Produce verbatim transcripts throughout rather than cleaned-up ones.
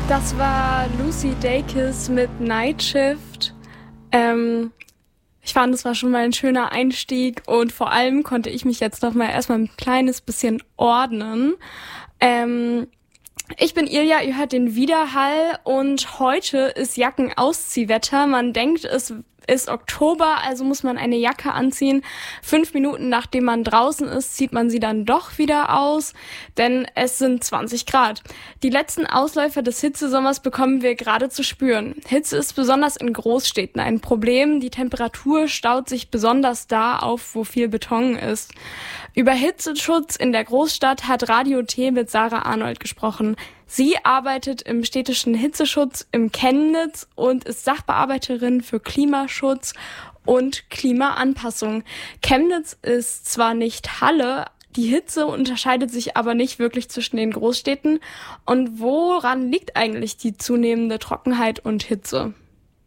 Das war Lucy Dacus mit Night Shift. Ähm, ich fand, es war schon mal ein schöner Einstieg und vor allem konnte ich mich jetzt noch mal erstmal ein kleines bisschen ordnen. Ähm, ich bin Ilja, ihr hört den Widerhall und heute ist Jackenausziehwetter. Man denkt, es ist Oktober, also muss man eine Jacke anziehen. Fünf Minuten nachdem man draußen ist, zieht man sie dann doch wieder aus, denn es sind zwanzig Grad. Die letzten Ausläufer des Hitzesommers bekommen wir gerade zu spüren. Hitze ist besonders in Großstädten ein Problem. Die Temperatur staut sich besonders da auf, wo viel Beton ist. Über Hitzeschutz in der Großstadt hat Radio T mit Sarah Arnold gesprochen. Sie arbeitet im städtischen Hitzeschutz im Chemnitz und ist Sachbearbeiterin für Klimaschutz und Klimaanpassung. Chemnitz ist zwar nicht Halle, die Hitze unterscheidet sich aber nicht wirklich zwischen den Großstädten. Und woran liegt eigentlich die zunehmende Trockenheit und Hitze?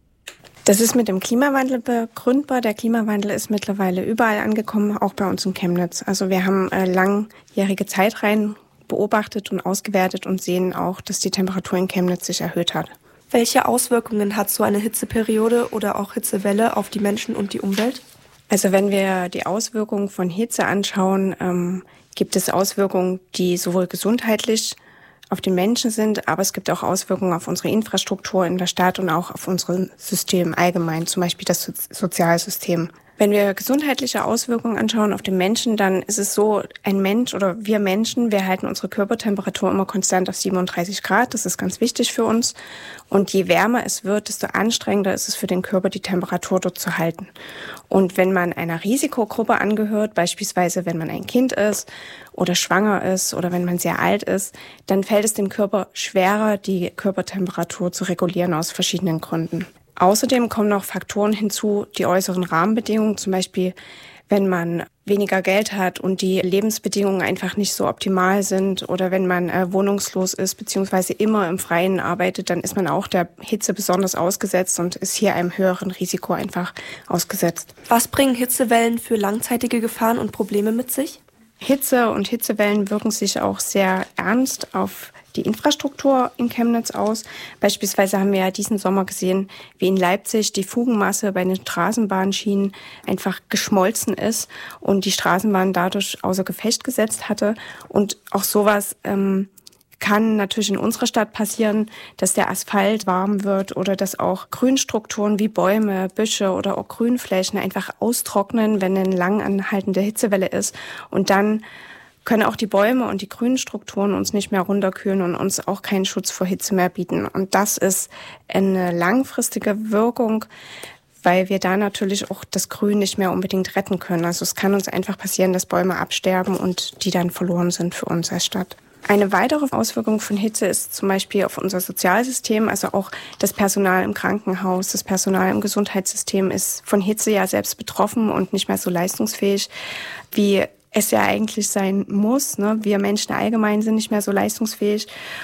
Das ist mit dem Klimawandel begründbar. Der Klimawandel ist mittlerweile überall angekommen, auch bei uns in Chemnitz. Also wir haben äh, langjährige Zeitreihen beobachtet und ausgewertet und sehen auch, dass die Temperatur in Chemnitz sich erhöht hat. Welche Auswirkungen hat so eine Hitzeperiode oder auch Hitzewelle auf die Menschen und die Umwelt? Also wenn wir die Auswirkungen von Hitze anschauen, ähm, gibt es Auswirkungen, die sowohl gesundheitlich auf den Menschen sind, aber es gibt auch Auswirkungen auf unsere Infrastruktur in der Stadt und auch auf unser System allgemein, zum Beispiel das so- Sozialsystem. Wenn wir gesundheitliche Auswirkungen anschauen auf den Menschen, dann ist es so, ein Mensch oder wir Menschen, wir halten unsere Körpertemperatur immer konstant auf siebenunddreißig Grad. Das ist ganz wichtig für uns. Und je wärmer es wird, desto anstrengender ist es für den Körper, die Temperatur dort zu halten. Und wenn man einer Risikogruppe angehört, beispielsweise wenn man ein Kind ist oder schwanger ist oder wenn man sehr alt ist, dann fällt es dem Körper schwerer, die Körpertemperatur zu regulieren aus verschiedenen Gründen. Außerdem kommen noch Faktoren hinzu, die äußeren Rahmenbedingungen, zum Beispiel wenn man weniger Geld hat und die Lebensbedingungen einfach nicht so optimal sind oder wenn man äh, wohnungslos ist beziehungsweise immer im Freien arbeitet, dann ist man auch der Hitze besonders ausgesetzt und ist hier einem höheren Risiko einfach ausgesetzt. Was bringen Hitzewellen für langzeitige Gefahren und Probleme mit sich? Hitze und Hitzewellen wirken sich auch sehr ernst auf die Infrastruktur in Chemnitz aus. Beispielsweise haben wir ja diesen Sommer gesehen, wie in Leipzig die Fugenmasse bei den Straßenbahnschienen einfach geschmolzen ist und die Straßenbahn dadurch außer Gefecht gesetzt hatte. Und auch sowas ähm, kann natürlich in unserer Stadt passieren, dass der Asphalt warm wird oder dass auch Grünstrukturen wie Bäume, Büsche oder auch Grünflächen einfach austrocknen, wenn eine lang anhaltende Hitzewelle ist. Und dann können auch die Bäume und die grünen Strukturen uns nicht mehr runterkühlen und uns auch keinen Schutz vor Hitze mehr bieten. Und das ist eine langfristige Wirkung, weil wir da natürlich auch das Grün nicht mehr unbedingt retten können. Also es kann uns einfach passieren, dass Bäume absterben und die dann verloren sind für uns als Stadt. Eine weitere Auswirkung von Hitze ist zum Beispiel auf unser Sozialsystem, also auch das Personal im Krankenhaus, das Personal im Gesundheitssystem ist von Hitze ja selbst betroffen und nicht mehr so leistungsfähig, wie es ja eigentlich sein muss. Ne? Wir Menschen allgemein sind nicht mehr so leistungsfähig.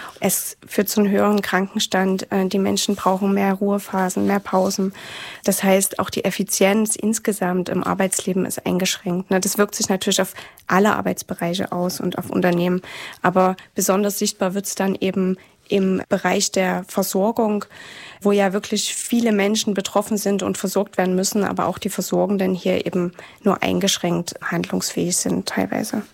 Es führt zu einem höheren Krankenstand. Die Menschen brauchen mehr Ruhephasen, mehr Pausen. Das heißt, auch die Effizienz insgesamt im Arbeitsleben ist eingeschränkt. Das wirkt sich natürlich auf alle Arbeitsbereiche aus und auf Unternehmen. Aber besonders sichtbar wird es dann eben im Bereich der Versorgung, wo ja wirklich viele Menschen betroffen sind und versorgt werden müssen, aber auch die Versorgenden hier eben nur eingeschränkt handlungsfähig sind teilweise.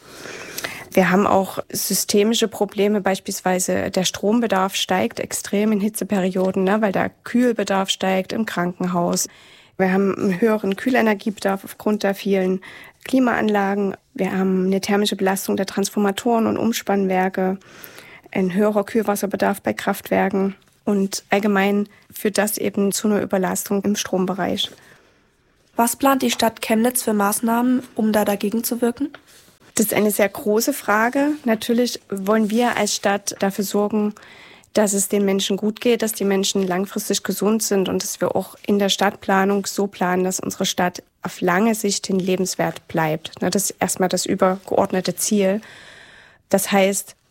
Wir haben auch systemische Probleme, beispielsweise der Strombedarf steigt extrem in Hitzeperioden, ne, weil der Kühlbedarf steigt im Krankenhaus. Wir haben einen höheren Kühlenergiebedarf aufgrund der vielen Klimaanlagen. Wir haben eine thermische Belastung der Transformatoren und Umspannwerke, ein höherer Kühlwasserbedarf bei Kraftwerken und allgemein führt das eben zu einer Überlastung im Strombereich. Was plant die Stadt Chemnitz für Maßnahmen, um da dagegen zu wirken? Das ist eine sehr große Frage. Natürlich wollen wir als Stadt dafür sorgen, dass es den Menschen gut geht, dass die Menschen langfristig gesund sind und dass wir auch in der Stadtplanung so planen, dass unsere Stadt auf lange Sicht hin lebenswert bleibt. Das ist erstmal das übergeordnete Ziel. Das heißt,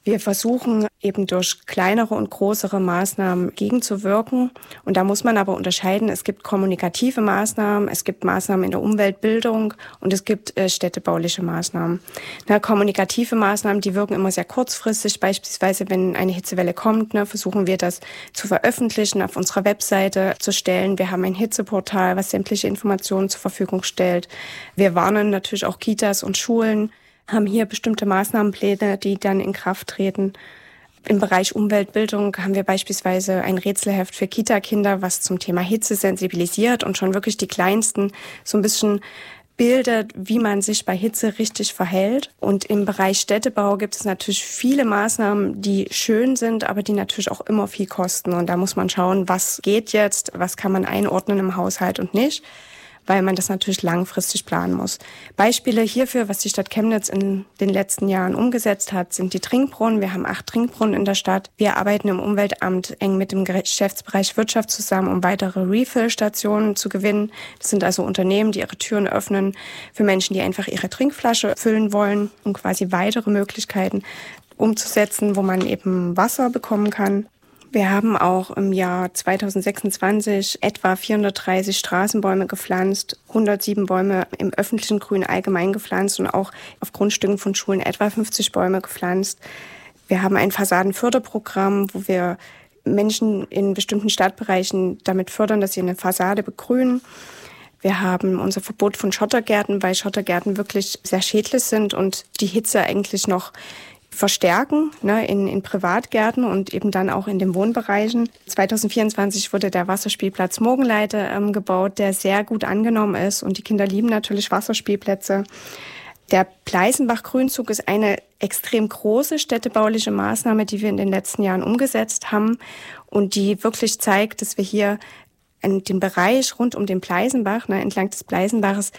Wir versuchen eben durch kleinere und größere Maßnahmen gegenzuwirken. Und da muss man aber unterscheiden, es gibt kommunikative Maßnahmen, es gibt Maßnahmen in der Umweltbildung und es gibt äh, städtebauliche Maßnahmen. Na, kommunikative Maßnahmen, die wirken immer sehr kurzfristig. Beispielsweise, wenn eine Hitzewelle kommt, ne, versuchen wir das zu veröffentlichen, auf unserer Webseite zu stellen. Wir haben ein Hitzeportal, was sämtliche Informationen zur Verfügung stellt. Wir warnen natürlich auch Kitas und Schulen, haben hier bestimmte Maßnahmenpläne, die dann in Kraft treten. Im Bereich Umweltbildung haben wir beispielsweise ein Rätselheft für Kita-Kinder, was zum Thema Hitze sensibilisiert und schon wirklich die Kleinsten so ein bisschen bildet, wie man sich bei Hitze richtig verhält. Und im Bereich Städtebau gibt es natürlich viele Maßnahmen, die schön sind, aber die natürlich auch immer viel kosten. Und da muss man schauen, was geht jetzt, was kann man einordnen im Haushalt und nicht, weil man das natürlich langfristig planen muss. Beispiele hierfür, was die Stadt Chemnitz in den letzten Jahren umgesetzt hat, sind die Trinkbrunnen. Wir haben acht Trinkbrunnen in der Stadt. Wir arbeiten im Umweltamt eng mit dem Geschäftsbereich Wirtschaft zusammen, um weitere Refill-Stationen zu gewinnen. Das sind also Unternehmen, die ihre Türen öffnen für Menschen, die einfach ihre Trinkflasche füllen wollen, um quasi weitere Möglichkeiten umzusetzen, wo man eben Wasser bekommen kann. Wir haben auch im Jahr zweitausendsechsundzwanzig etwa vierhundertdreißig Straßenbäume gepflanzt, hundertsieben Bäume im öffentlichen Grün allgemein gepflanzt und auch auf Grundstücken von Schulen etwa fünfzig Bäume gepflanzt. Wir haben ein Fassadenförderprogramm, wo wir Menschen in bestimmten Stadtbereichen damit fördern, dass sie eine Fassade begrünen. Wir haben unser Verbot von Schottergärten, weil Schottergärten wirklich sehr schädlich sind und die Hitze eigentlich noch verstärken, ne, in, in Privatgärten und eben dann auch in den Wohnbereichen. zweitausendvierundzwanzig wurde der Wasserspielplatz Morgenleite ähm, gebaut, der sehr gut angenommen ist und die Kinder lieben natürlich Wasserspielplätze. Der Pleißenbach-Grünzug ist eine extrem große städtebauliche Maßnahme, die wir in den letzten Jahren umgesetzt haben und die wirklich zeigt, dass wir hier in den Bereich rund um den Pleißenbach, ne, entlang des Pleißenbaches,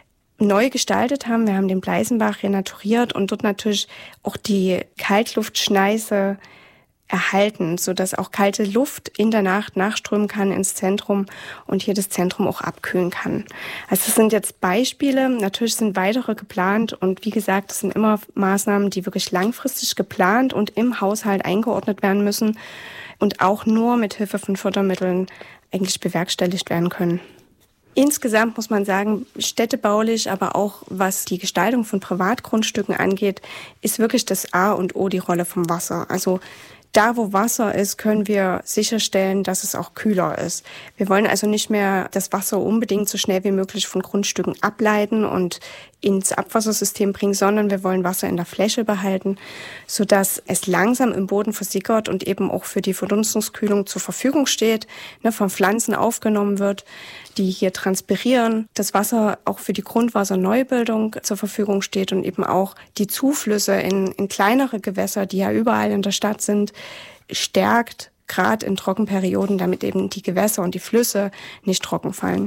neu gestaltet haben. Wir haben den Pleißenbach renaturiert und dort natürlich auch die Kaltluftschneise erhalten, sodass auch kalte Luft in der Nacht nachströmen kann ins Zentrum und hier das Zentrum auch abkühlen kann. Also das sind jetzt Beispiele. Natürlich sind weitere geplant und wie gesagt, das sind immer Maßnahmen, die wirklich langfristig geplant und im Haushalt eingeordnet werden müssen und auch nur mit Hilfe von Fördermitteln eigentlich bewerkstelligt werden können. Insgesamt muss man sagen, städtebaulich, aber auch was die Gestaltung von Privatgrundstücken angeht, ist wirklich das A und O die Rolle vom Wasser. Also da, wo Wasser ist, können wir sicherstellen, dass es auch kühler ist. Wir wollen also nicht mehr das Wasser unbedingt so schnell wie möglich von Grundstücken ableiten und ins Abwassersystem bringen, sondern wir wollen Wasser in der Fläche behalten, sodass es langsam im Boden versickert und eben auch für die Verdunstungskühlung zur Verfügung steht, ne, von Pflanzen aufgenommen wird, die hier transpirieren, das Wasser auch für die Grundwasserneubildung zur Verfügung steht und eben auch die Zuflüsse in, in kleinere Gewässer, die ja überall in der Stadt sind, stärkt, gerade in Trockenperioden, damit eben die Gewässer und die Flüsse nicht trocken fallen.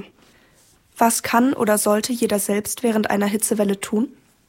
Was kann oder sollte jeder selbst während einer Hitzewelle tun?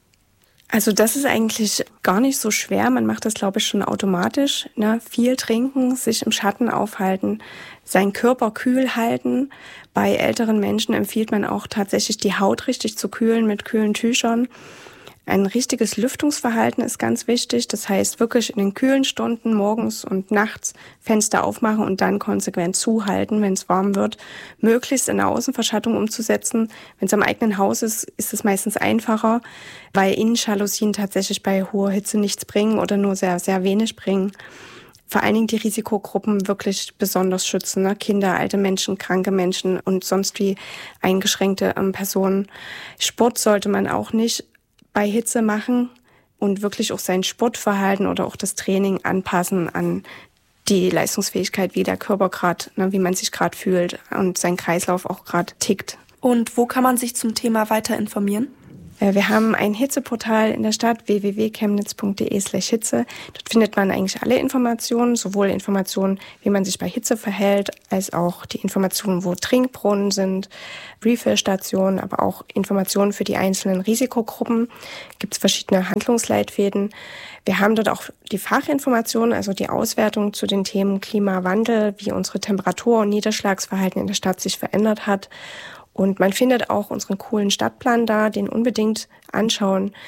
Also das ist eigentlich gar nicht so schwer. Man macht das, glaube ich, schon automatisch. Ne? Viel trinken, sich im Schatten aufhalten, seinen Körper kühl halten. Bei älteren Menschen empfiehlt man auch tatsächlich, die Haut richtig zu kühlen mit kühlen Tüchern. Ein richtiges Lüftungsverhalten ist ganz wichtig. Das heißt, wirklich in den kühlen Stunden morgens und nachts Fenster aufmachen und dann konsequent zuhalten, wenn es warm wird. Möglichst in der Außenverschattung umzusetzen. Wenn es am eigenen Haus ist, ist es meistens einfacher, weil Innenjalousien tatsächlich bei hoher Hitze nichts bringen oder nur sehr, sehr wenig bringen. Vor allen Dingen die Risikogruppen wirklich besonders schützen, ne? Kinder, alte Menschen, kranke Menschen und sonst wie eingeschränkte ähm, Personen. Sport sollte man auch nicht bei Hitze machen und wirklich auch sein Sportverhalten oder auch das Training anpassen an die Leistungsfähigkeit, wie der Körper gerade, ne, wie man sich gerade fühlt und sein Kreislauf auch gerade tickt. Und wo kann man sich zum Thema weiter informieren? Wir haben ein Hitzeportal in der Stadt, w w w punkt chemnitz punkt d e slash hitze. Dort findet man eigentlich alle Informationen, sowohl Informationen, wie man sich bei Hitze verhält, als auch die Informationen, wo Trinkbrunnen sind, Refill-Stationen, aber auch Informationen für die einzelnen Risikogruppen. Gibt es verschiedene Handlungsleitfäden. Wir haben dort auch die Fachinformationen, also die Auswertung zu den Themen Klimawandel, wie unsere Temperatur- und Niederschlagsverhalten in der Stadt sich verändert hat. Und man findet auch unseren coolen Stadtplan da, den unbedingt anschauen.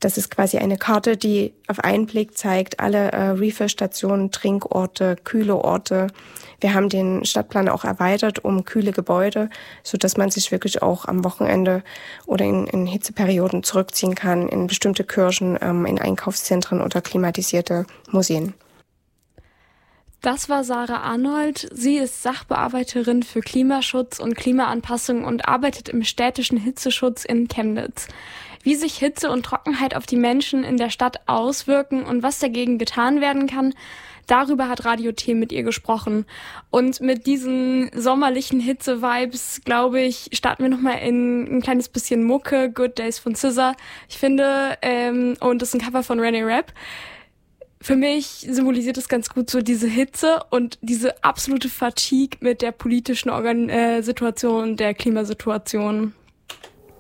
Das ist quasi eine Karte, die auf einen Blick zeigt, alle äh, Refill-Stationen, Trinkorte, kühle Orte. Wir haben den Stadtplan auch erweitert um kühle Gebäude, sodass man sich wirklich auch am Wochenende oder in, in Hitzeperioden zurückziehen kann in bestimmte Kirchen, ähm, in Einkaufszentren oder klimatisierte Museen. Das war Sarah Arnold. Sie ist Sachbearbeiterin für Klimaschutz und Klimaanpassung und arbeitet im städtischen Hitzeschutz in Chemnitz. Wie sich Hitze und Trockenheit auf die Menschen in der Stadt auswirken und was dagegen getan werden kann, darüber hat Radio T mit ihr gesprochen. Und mit diesen sommerlichen Hitze-Vibes, glaube ich, starten wir nochmal in ein kleines bisschen Mucke, Good Days von S Z A. Ich finde, ähm, und das ist ein Cover von René Rapp. Für mich symbolisiert es ganz gut so diese Hitze und diese absolute Fatigue mit der politischen Organ- äh, Situation, der Klimasituation.